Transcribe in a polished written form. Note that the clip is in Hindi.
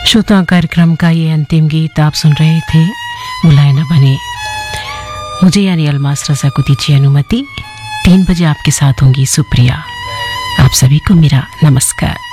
श्रोता कार्यक्रम का ये अंतिम गीत आप सुन रहे थे बुलाए न बने। मुझे यानी अलमास रजा को दीजिए अनुमति। 3 बजे आपके साथ होंगी सुप्रिया। आप सभी को मेरा नमस्कार।